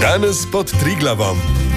Danes pod Triglavom.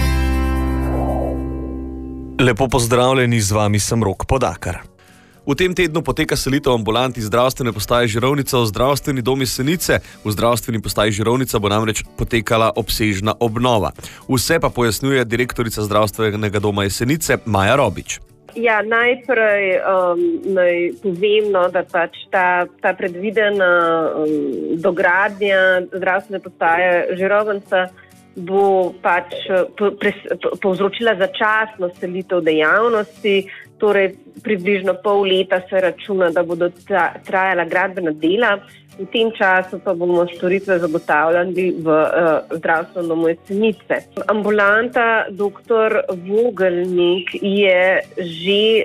Lepo pozdravljeni, z vami sem Rok Podakar. V tem tednu poteka selitev ambulant iz zdravstvene postaje Žirovnica v zdravstveni dom Jesenice. V zdravstveni postaji Žirovnica bo namreč potekala obsežna obnova. Vse pa pojasnjuje direktorica zdravstvenega doma Jesenice Maja Robič. Ja, najprej naj povem, da pač ta predvidena dogradnja zdravstvene postaje Žirovnica bo pač povzročila začasno selitev dejavnosti, torej približno pol leta se računa, da bodo trajala gradbena dela. V tem času pa bomo storitve zagotavljali v zdravstvenem domu Jesenice. Ambulanta dr. Vogelnik je že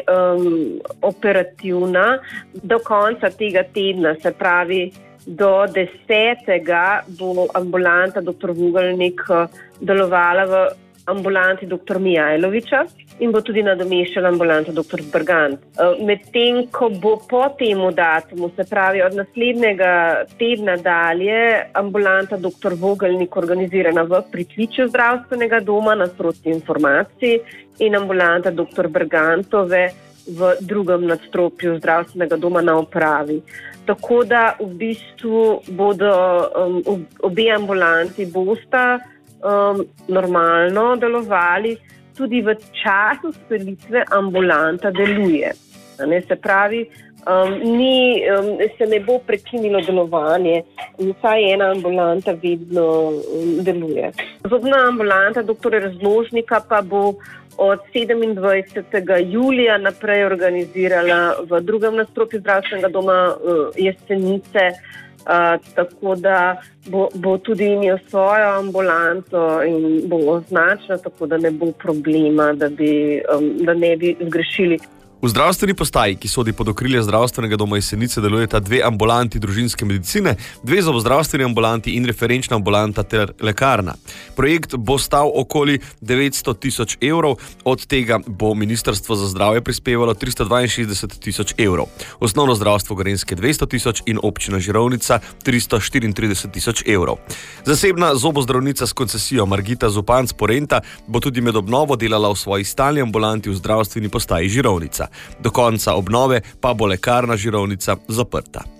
operativna do konca tega tedna, se pravi do 10. bo ambulanta dr. Vogelnik delovala v ambulanti dr. Mijajloviča in bo tudi nadomeščala ambulanto dr. Bergant. Medtem, ko bo po temu datumu, se pravi od naslednjega tedna dalje, ambulanta dr. Vogelnik organizirana v pritličju zdravstvenega doma na sproti informacij in ambulanta dr. Bergantove v drugem nadstropju zdravstvenega doma na upravi. Tako da v bistvu bodo obe ambulanti bosta normalno delovali, tudi v času selitve ambulanta deluje. Se pravi, se ne bo prekinilo delovanje, vsaj ena ambulanta vedno deluje. Zobna ambulanta dr. Razložnika pa bo od 27. julija naprej organizirala v drugem nadstropju zdravstvenega doma Jesenice, tako da bo tudi imel svojo ambulanto in bo označena, tako da ne bo problema, da ne bi zgrešili. V zdravstveni postaji, ki sodi pod okrilje zdravstvenega doma Jesenice, delujeta 2 ambulanti družinske medicine, 2 zobozdravstveni ambulanti in referenčna ambulanta ter lekarna. Projekt bo stal okoli 900 tisoč evrov, od tega bo Ministrstvo za zdravje prispevalo 362 tisoč evrov. Osnovno zdravstvo Gorenjske 200 tisoč in občina Žirovnica 334 tisoč evrov. Zasebna zobozdravnica s koncesijo Margita Zupanc Porenta bo tudi med obnovo delala v svoji stalni ambulanti v zdravstveni postaji Žirovnica. Do konca obnove pa bo lekarna Žirovnica zaprta.